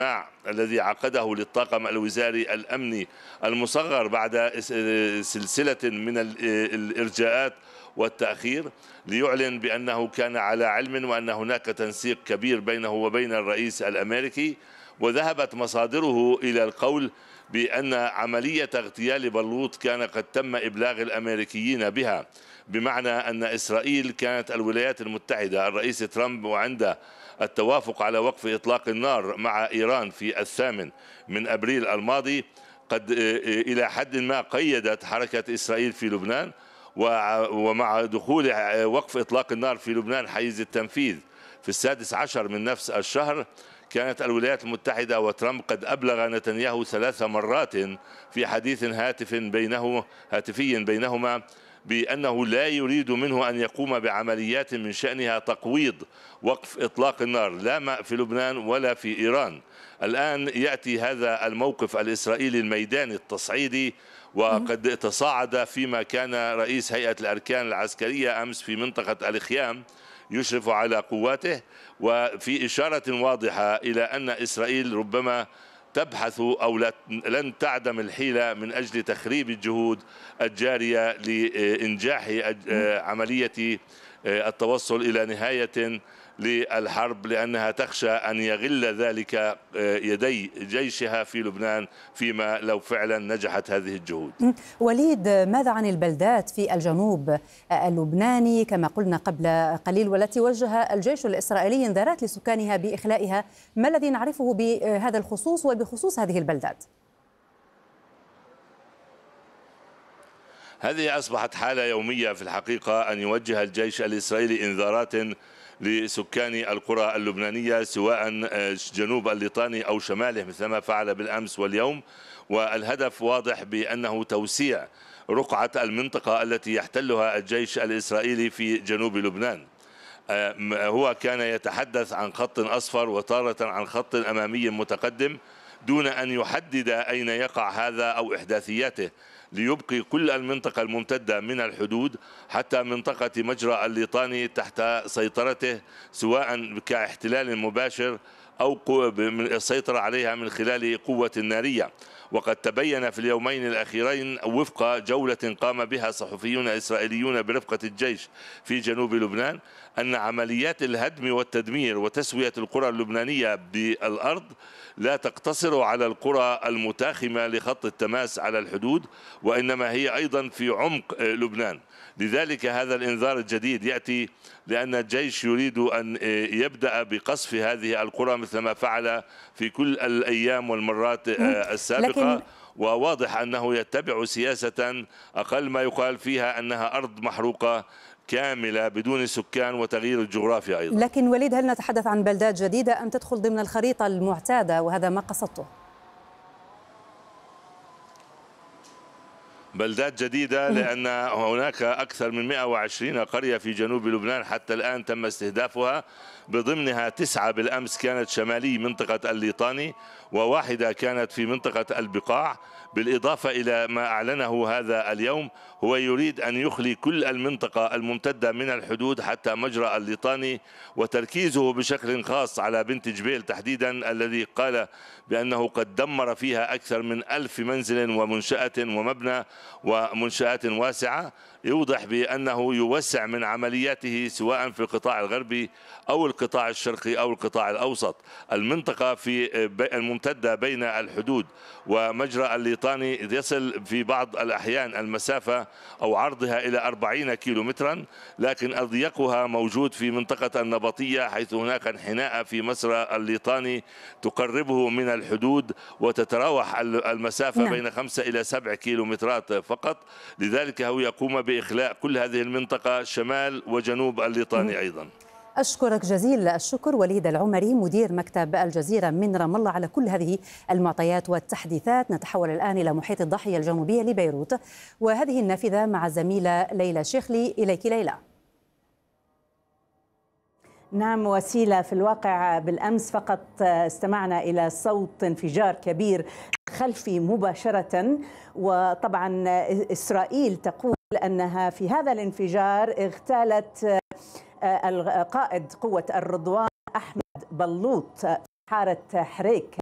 الذي عقده للطاقم الوزاري الأمني المصغر بعد سلسلة من الإرجاءات والتأخير، ليعلن بأنه كان على علم وأن هناك تنسيق كبير بينه وبين الرئيس الأمريكي. وذهبت مصادره إلى القول بأن عملية اغتيال بلوط كان قد تم إبلاغ الأمريكيين بها، بمعنى أن إسرائيل كانت الولايات المتحدة الرئيس ترامب وعند التوافق على وقف إطلاق النار مع إيران في 8 أبريل الماضي قد إلى حد ما قيدت حركة إسرائيل في لبنان، ومع دخول وقف إطلاق النار في لبنان حيز التنفيذ في 16 من نفس الشهر، كانت الولايات المتحدة وترامب قد أبلغ نتنياهو 3 مرات في حديث هاتفي بينهما بأنه لا يريد منه أن يقوم بعمليات من شأنها تقويض وقف إطلاق النار لا في لبنان ولا في إيران. الآن يأتي هذا الموقف الإسرائيلي الميداني التصعيدي، وقد تصاعد فيما كان رئيس هيئة الأركان العسكرية أمس في منطقة الخيام يشرف على قواته، وفي إشارة واضحة إلى أن إسرائيل ربما تبحث أو لن تعدم الحيلة من أجل تخريب الجهود الجارية لإنجاح عملية التوصل إلى نهاية للحرب، لأنها تخشى أن يغل ذلك يدي جيشها في لبنان فيما لو فعلا نجحت هذه الجهود. وليد، ماذا عن البلدات في الجنوب اللبناني كما قلنا قبل قليل، والتي وجه الجيش الإسرائيلي انذارات لسكانها بإخلائها؟ ما الذي نعرفه بهذا الخصوص وبخصوص هذه البلدات؟ هذه أصبحت حالة يومية في الحقيقة، أن يوجه الجيش الإسرائيلي انذارات لسكان القرى اللبنانية سواء جنوب الليطاني أو شماله مثلما فعل بالأمس واليوم، والهدف واضح بأنه توسيع رقعة المنطقة التي يحتلها الجيش الإسرائيلي في جنوب لبنان. هو كان يتحدث عن خط أصفر وتارة عن خط أمامي متقدم دون أن يحدد أين يقع هذا أو إحداثياته، ليبقي كل المنطقة الممتدة من الحدود حتى منطقة مجرى الليطاني تحت سيطرته، سواء كاحتلال مباشر أو السيطرة عليها من خلال قوة نارية. وقد تبين في اليومين الأخيرين وفق جولة قام بها صحفيون إسرائيليون برفقة الجيش في جنوب لبنان أن عمليات الهدم والتدمير وتسوية القرى اللبنانية بالأرض لا تقتصر على القرى المتاخمة لخط التماس على الحدود، وإنما هي أيضا في عمق لبنان. لذلك هذا الإنذار الجديد يأتي لأن الجيش يريد أن يبدأ بقصف هذه القرى مثلما فعل في كل الأيام والمرات السابقة، وواضح أنه يتبع سياسة أقل ما يقال فيها أنها أرض محروقة كاملة بدون سكان وتغيير الجغرافيا أيضا. لكن وليد، هل نتحدث عن بلدات جديدة أم تدخل ضمن الخريطة المعتادة وهذا ما قصدته؟ بلدات جديدة، لأن هناك أكثر من 120 قرية في جنوب لبنان حتى الآن تم استهدافها، بضمنها 9 بالأمس كانت شمالي منطقة الليطاني، وواحدة كانت في منطقة البقاع. بالإضافة إلى ما أعلنه هذا اليوم، هو يريد أن يخلي كل المنطقة الممتدة من الحدود حتى مجرى الليطاني، وتركيزه بشكل خاص على بنت جبيل تحديدا، الذي قال بأنه قد دمر فيها أكثر من 1000 منزل ومنشأة ومبنى ومنشآت واسعة. يوضح بأنه يوسع من عملياته سواء في القطاع الغربي أو القطاع الشرقي أو القطاع الأوسط. المنطقة في الممتدة بين الحدود ومجرى الليطاني يصل في بعض الأحيان المسافة أو عرضها إلى 40 كيلومترا، لكن أضيقها موجود في منطقة النبطية، حيث هناك انحناء في مسرى الليطاني تقربه من الحدود، وتتراوح المسافة بين 5 إلى 7 كيلومترات فقط. لذلك هو يقوم بإخلاء كل هذه المنطقة شمال وجنوب الليطاني أيضا. أشكرك جزيل الشكر وليد العمري مدير مكتب الجزيرة من رام الله على كل هذه المعطيات والتحديثات. نتحول الآن إلى محيط الضاحية الجنوبية لبيروت، وهذه النافذة مع الزميلة ليلى شيخلي. إليك ليلى. نعم وسيلة، في الواقع بالأمس فقط استمعنا إلى صوت انفجار كبير خلفي مباشرة، وطبعا إسرائيل تقول أنها في هذا الانفجار اغتالت قائد قوة الرضوان أحمد بلوط في حارة حريك